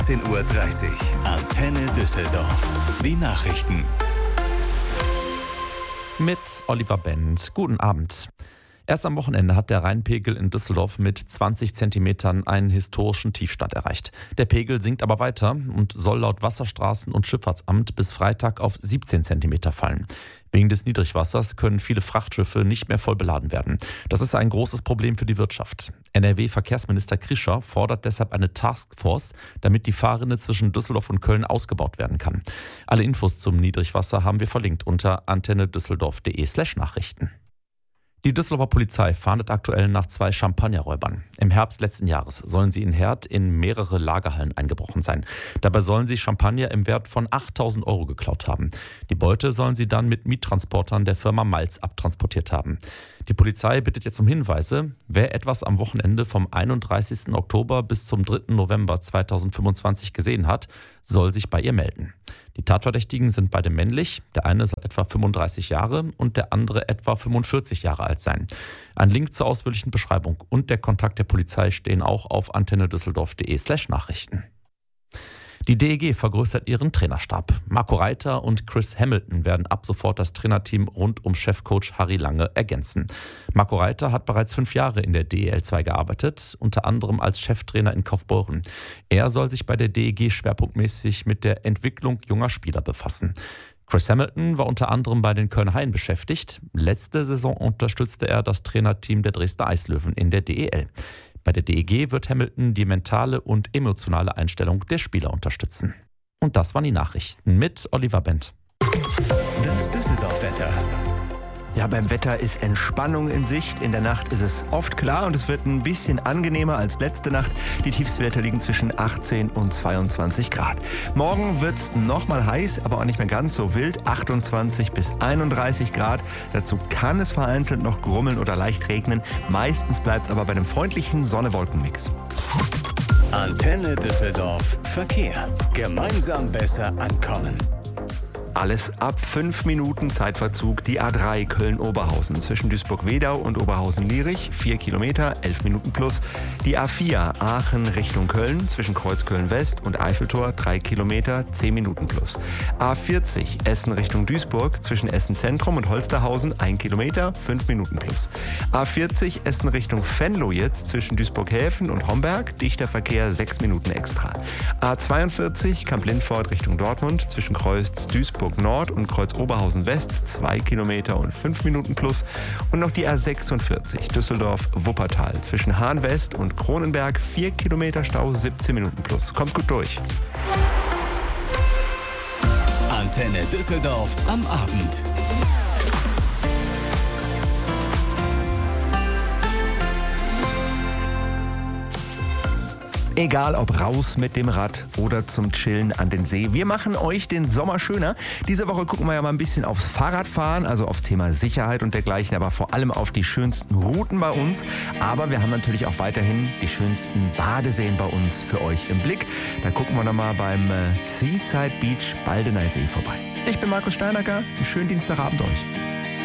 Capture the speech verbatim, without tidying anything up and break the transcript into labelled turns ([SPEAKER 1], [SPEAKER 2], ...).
[SPEAKER 1] zehn Uhr dreißig. Antenne Düsseldorf. Die Nachrichten.
[SPEAKER 2] Mit Oliver Bent. Guten Abend. Erst am Wochenende hat der Rheinpegel in Düsseldorf mit zwanzig Zentimetern einen historischen Tiefstand erreicht. Der Pegel sinkt aber weiter und soll laut Wasserstraßen- und Schifffahrtsamt bis Freitag auf siebzehn Zentimeter fallen. Wegen des Niedrigwassers können viele Frachtschiffe nicht mehr voll beladen werden. Das ist ein großes Problem für die Wirtschaft. N R W-Verkehrsminister Krischer fordert deshalb eine Taskforce, damit die Fahrrinne zwischen Düsseldorf und Köln ausgebaut werden kann. Alle Infos zum Niedrigwasser haben wir verlinkt unter antennedüsseldorf.de slash Nachrichten. Die Düsseldorfer Polizei fahndet aktuell nach zwei Champagnerräubern. Im Herbst letzten Jahres sollen sie in Herd in mehrere Lagerhallen eingebrochen sein. Dabei sollen sie Champagner im Wert von achttausend Euro geklaut haben. Die Beute sollen sie dann mit Miettransportern der Firma Malz abtransportiert haben. Die Polizei bittet jetzt um Hinweise. Wer etwas am Wochenende vom einunddreißigsten Oktober bis zum dritten November zweitausendfünfundzwanzig gesehen hat, soll sich bei ihr melden. Die Tatverdächtigen sind beide männlich. Der eine soll etwa fünfunddreißig Jahre und der andere etwa fünfundvierzig Jahre alt sein. Ein Link zur ausführlichen Beschreibung und der Kontakt der Polizei stehen auch auf antennedüsseldorf.de slash Nachrichten. Die D E G vergrößert ihren Trainerstab. Marco Reiter und Chris Hamilton werden ab sofort das Trainerteam rund um Chefcoach Harry Lange ergänzen. Marco Reiter hat bereits fünf Jahre in der D E L zwei gearbeitet, unter anderem als Cheftrainer in Kaufbeuren. Er soll sich bei der D E G schwerpunktmäßig mit der Entwicklung junger Spieler befassen. Chris Hamilton war unter anderem bei den Köln Haien beschäftigt. Letzte Saison unterstützte er das Trainerteam der Dresdner Eislöwen in der D E L. Bei der D E G wird Hamilton die mentale und emotionale Einstellung der Spieler unterstützen. Und das waren die Nachrichten mit Oliver Bent.
[SPEAKER 1] Das Düsseldorf-Wetter.
[SPEAKER 3] Ja, beim Wetter ist Entspannung in Sicht. In der Nacht ist es oft klar und es wird ein bisschen angenehmer als letzte Nacht. Die Tiefstwerte liegen zwischen achtzehn und zweiundzwanzig Grad. Morgen wird es nochmal heiß, aber auch nicht mehr ganz so wild. achtundzwanzig bis einunddreißig Grad. Dazu kann es vereinzelt noch grummeln oder leicht regnen. Meistens bleibt es aber bei einem freundlichen Sonne-Wolken-Mix.
[SPEAKER 1] Antenne Düsseldorf. Verkehr. Gemeinsam besser ankommen.
[SPEAKER 3] Alles ab fünf Minuten Zeitverzug. Die A drei Köln-Oberhausen zwischen Duisburg-Wedau und Oberhausen-Lierich, vier Kilometer, elf Minuten plus. Die A vier Aachen Richtung Köln zwischen Kreuzköln-West und Eiffeltor, drei Kilometer, zehn Minuten plus. A vierzig Essen Richtung Duisburg zwischen Essen-Zentrum und Holsterhausen, ein Kilometer, fünf Minuten plus. A vierzig Essen Richtung Venlo jetzt zwischen Duisburg-Häfen und Homberg, dichter Verkehr, sechs Minuten extra. A zweiundvierzig Kamp-Lindfort Richtung Dortmund zwischen Kreuz-Duisburg Nord und Kreuz Oberhausen West, zwei Kilometer und fünf Minuten plus. Und noch die A sechsundvierzig Düsseldorf-Wuppertal zwischen Hahn West und Kronenberg, vier Kilometer Stau, siebzehn Minuten plus. Kommt gut durch.
[SPEAKER 1] Antenne Düsseldorf am Abend.
[SPEAKER 3] Egal ob raus mit dem Rad oder zum Chillen an den See. Wir machen euch den Sommer schöner. Diese Woche gucken wir ja mal ein bisschen aufs Fahrradfahren, also aufs Thema Sicherheit und dergleichen, aber vor allem auf die schönsten Routen bei uns. Aber wir haben natürlich auch weiterhin die schönsten Badeseen bei uns für euch im Blick. Da gucken wir nochmal beim Seaside Beach Baldeneysee vorbei. Ich bin Markus Steinacker. Einen schönen Dienstagabend euch.